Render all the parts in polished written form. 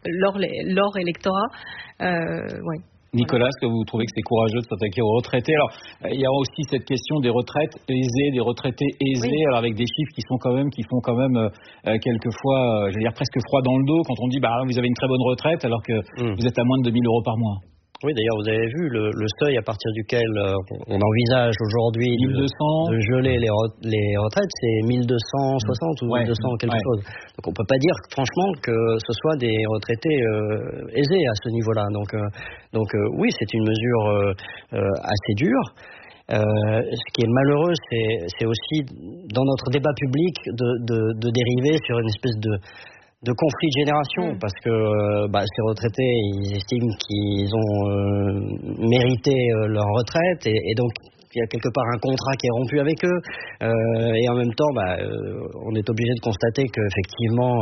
leur électorat. Ouais. Nicolas, est-ce que vous trouvez que c'est courageux de s'attaquer aux retraités? Alors, il y a aussi cette question des retraites aisées, des retraités aisés, oui. Alors avec des chiffres qui font quand même quelquefois, je veux dire presque froid dans le dos quand on dit vous avez une très bonne retraite alors que vous êtes à moins de 2 000 € par mois. Oui, d'ailleurs, vous avez vu le seuil à partir duquel on envisage aujourd'hui de geler les retraites, c'est 1260 ou 200 quelque chose. Donc on peut pas dire franchement que ce soit des retraités aisés à ce niveau-là. Donc oui, c'est une mesure assez dure. Ce qui est malheureux, c'est aussi dans notre débat public de dériver sur une espèce de conflit de génération, parce que ces retraités, ils estiment qu'ils ont mérité leur retraite, et donc il y a quelque part un contrat qui est rompu avec eux, et en même temps on est obligé de constater qu'effectivement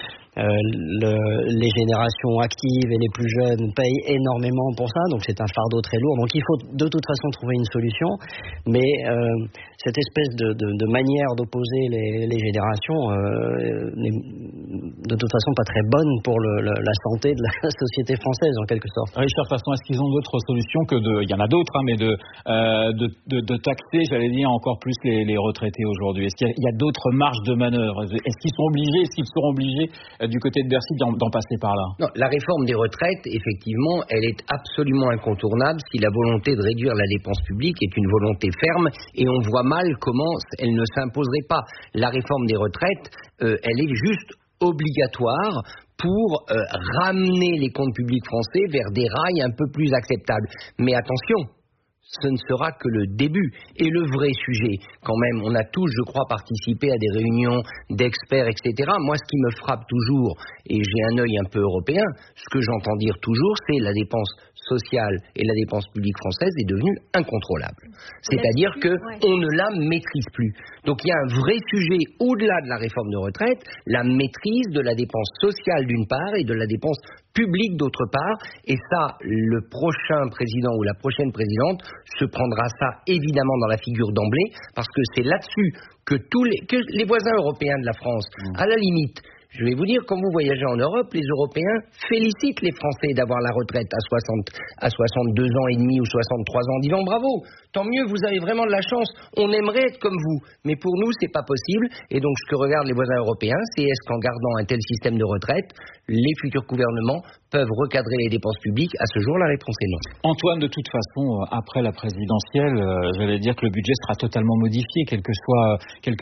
les générations actives et les plus jeunes payent énormément pour ça, donc c'est un fardeau très lourd. Donc il faut de toute façon trouver une solution, mais cette espèce de manière d'opposer les générations n'est de toute façon pas très bonne pour la santé de la société française en quelque sorte. Richard Fasson, est-ce qu'ils ont d'autres solutions il y en a d'autres, mais de taxer, j'allais dire, encore plus les retraités aujourd'hui? Est-ce qu'il y a d'autres marges de manœuvre? Est-ce qu'ils seront obligés du côté de Bercy d'en passer par là? Non, la réforme des retraites, effectivement, elle est absolument incontournable si la volonté de réduire la dépense publique est une volonté ferme, et on voit mal comment elle ne s'imposerait pas. La réforme des retraites, elle est juste obligatoire pour ramener les comptes publics français vers des rails un peu plus acceptables. Mais attention, ce ne sera que le début. Et le vrai sujet, quand même, on a tous, je crois, participé à des réunions d'experts, etc. Moi, ce qui me frappe toujours, et j'ai un œil un peu européen, ce que j'entends dire toujours, c'est la dépense sociale et la dépense publique française est devenue incontrôlable. C'est-à-dire qu'on ne la maîtrise plus. Donc il y a un vrai sujet au-delà de la réforme de retraite, la maîtrise de la dépense sociale d'une part et de la dépense publique d'autre part, et ça, le prochain président ou la prochaine présidente se prendra ça évidemment dans la figure d'emblée, parce que c'est là-dessus que les voisins européens de la France, à la limite, je vais vous dire, quand vous voyagez en Europe, les Européens félicitent les Français d'avoir la retraite à 62 ans et demi ou 63 ans, disant bravo, tant mieux, vous avez vraiment de la chance, on aimerait être comme vous, mais pour nous, c'est pas possible. Et donc, ce que regardent les voisins européens, c'est est-ce qu'en gardant un tel système de retraite, les futurs gouvernements peuvent recadrer les dépenses publiques? À ce jour, la réponse est non. Antoine, de toute façon, après la présidentielle, j'allais dire que le budget sera totalement modifié, quel que soit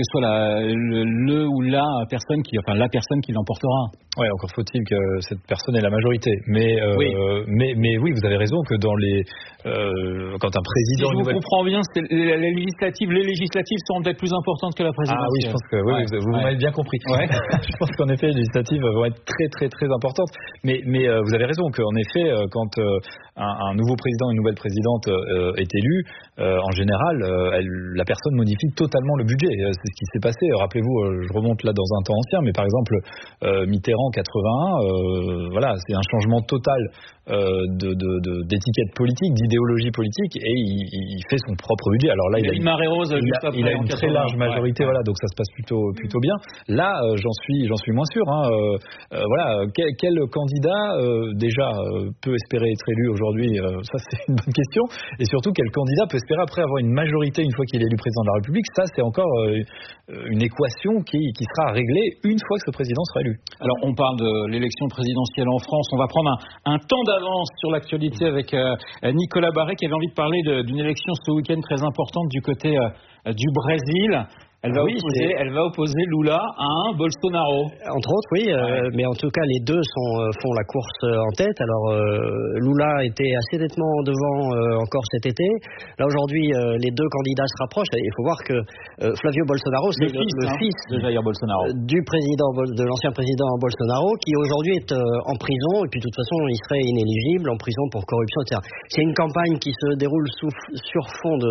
la personne qui l'emportera. Ouais, encore faut-il que cette personne ait la majorité. Mais oui, vous avez raison que dans quand un président... Si je vous comprends bien, les législatives seront peut-être plus importantes que la présidentielle. Ah oui, je pense que vous m'avez bien compris. Ouais. Je pense qu'en effet, les législatives vont être très très très importantes. Mais vous avez raison qu'en effet, quand un nouveau président, une nouvelle présidente est élu, en général, la personne modifie totalement le budget. C'est ce qui s'est passé. Rappelez-vous, je remonte là dans un temps ancien, mais par exemple, Mitterrand 81, c'est un changement total d'étiquette politique, d'idéologie politique, et il fait son propre budget. Alors là, il a une très large majorité, donc ça se passe plutôt bien. Là, j'en suis moins sûr. Quel candidat déjà peut espérer être élu aujourd'hui? Ça, c'est une bonne question. Et surtout, quel candidat peut espérer après avoir une majorité une fois qu'il est élu président de la République? Ça, c'est encore une équation qui sera réglée une fois que ce président sera élu. Alors, on parle de l'élection présidentielle en France. On va prendre un temps d'avance sur l'actualité avec Nicolas Barré, qui avait envie de parler d'une élection ce week-end très importante du côté du Brésil. Elle va opposer Lula à un Bolsonaro. Entre autres, oui, mais en tout cas, les deux font la course en tête. Alors, Lula était assez nettement devant encore cet été. Là, aujourd'hui, les deux candidats se rapprochent. Il faut voir que Flavio Bolsonaro, c'est le fils de Jair Bolsonaro, de l'ancien président Bolsonaro, qui aujourd'hui est en prison, et puis de toute façon, il serait inéligible en prison pour corruption, etc. C'est une campagne qui se déroule sur fond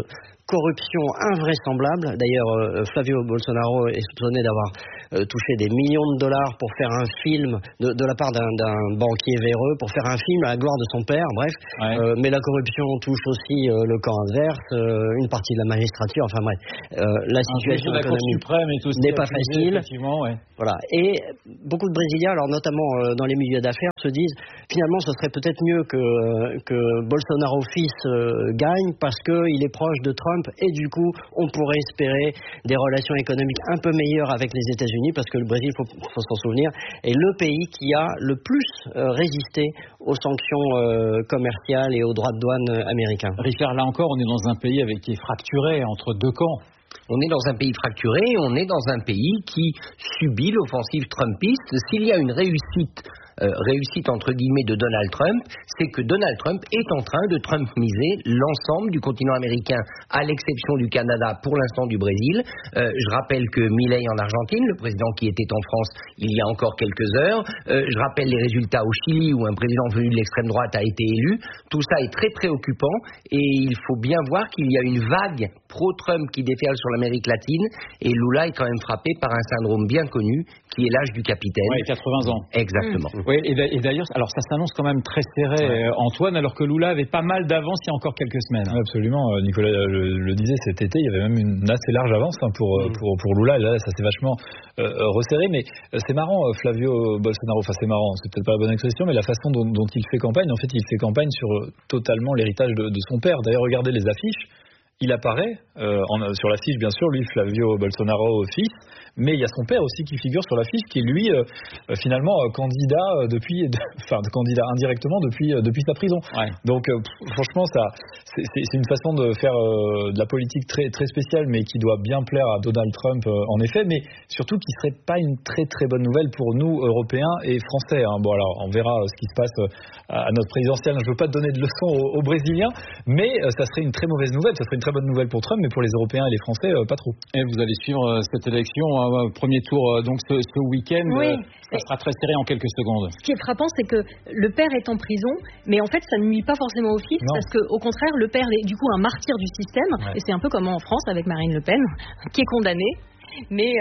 corruption invraisemblable. D'ailleurs, Flavio Bolsonaro est soupçonné d'avoir touché des millions de dollars pour faire un film de la part d'un banquier véreux, pour faire un film à la gloire de son père, bref. Ouais. Mais la corruption touche aussi le camp adverse, une partie de la magistrature, enfin bref. La situation économique n'est pas facile. Ouais. Voilà. Et beaucoup de Brésiliens, alors notamment dans les milieux d'affaires, se disent finalement ce serait peut-être mieux que Bolsonaro fils gagne parce qu'il est proche de Trump et du coup on pourrait espérer des relations économiques un peu meilleures avec les États-Unis parce que le Brésil, faut s'en souvenir, est le pays qui a le plus résisté aux sanctions commerciales et aux droits de douane américains. Richard, là encore, on est dans un pays qui est fracturé entre deux camps. On est dans un pays fracturé, on est dans un pays qui subit l'offensive trumpiste. S'il y a une réussite entre guillemets de Donald Trump, c'est que Donald Trump est en train de Trump-miser l'ensemble du continent américain, à l'exception du Canada, pour l'instant du Brésil. Je rappelle que Milei en Argentine, le président qui était en France il y a encore quelques heures. Je rappelle les résultats au Chili où un président venu de l'extrême droite a été élu. Tout ça est très préoccupant et il faut bien voir qu'il y a une vague pro-Trump qui déferle sur l'Amérique latine et Lula est quand même frappé par un syndrome bien connu qui est l'âge du capitaine. Oui, 80 ans. Exactement. Oui, et d'ailleurs, alors ça s'annonce quand même très serré, Antoine, alors que Lula avait pas mal d'avance il y a encore quelques semaines. Oui, absolument. Nicolas le disait cet été, il y avait même une assez large avance pour Lula. Et là, ça s'est vachement resserré. Mais c'est marrant, Flavio Bolsonaro. Enfin, c'est marrant. C'est peut-être pas la bonne expression, mais la façon dont il fait campagne, en fait, il fait campagne sur totalement l'héritage de son père. D'ailleurs, regardez les affiches. Il apparaît sur l'affiche, bien sûr, lui, Flavio Bolsonaro, fils, mais il y a son père aussi qui figure sur l'affiche, qui est lui, finalement, candidat candidat indirectement depuis sa prison. Ouais. Donc, franchement, c'est une façon de faire de la politique très, très spéciale, mais qui doit bien plaire à Donald Trump, en effet, mais surtout qui serait pas une très, très bonne nouvelle pour nous, Européens et Français. Hein. Bon, alors, on verra ce qui se passe à notre présidentielle. Je veux pas te donner de leçons aux Brésiliens, mais ça serait une très mauvaise nouvelle. Ça serait une très bonne nouvelle pour Trump, mais pour les Européens et les Français, pas trop. Et vous allez suivre cette élection, premier tour donc ce week-end. Oui. Ça sera très serré en quelques secondes. Ce qui est frappant, c'est que le père est en prison, mais en fait, ça ne nuit pas forcément au fils, parce qu'au contraire, le père est du coup un martyr du système, et c'est un peu comme en France avec Marine Le Pen, qui est condamnée, mais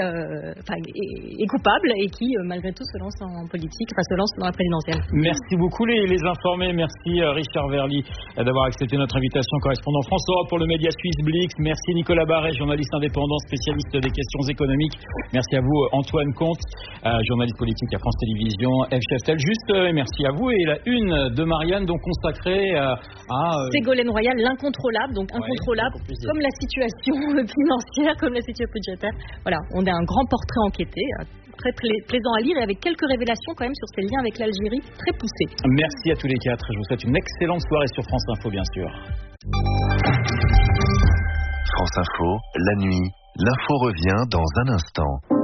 est coupable et qui, malgré tout, se lance en politique, se lance dans la présidentielle. Merci beaucoup les informés. Merci Richard Verly d'avoir accepté notre invitation, correspondant France Europe pour le média suisse Blix. Merci Nicolas Barret, journaliste indépendant, spécialiste des questions économiques. Merci à vous Antoine Comte, journaliste politique à France Télévisions, F. Cheftel. Juste merci à vous et la une de Marianne, donc consacrée à Ségolène Royal, l'incontrôlable, donc incontrôlable, comme la situation financière, comme la situation budgétaire. Voilà, on a un grand portrait enquêté, très plaisant à lire et avec quelques révélations quand même sur ses liens avec l'Algérie très poussées. Merci à tous les quatre. Je vous souhaite une excellente soirée sur France Info, bien sûr. France Info, la nuit, l'info revient dans un instant.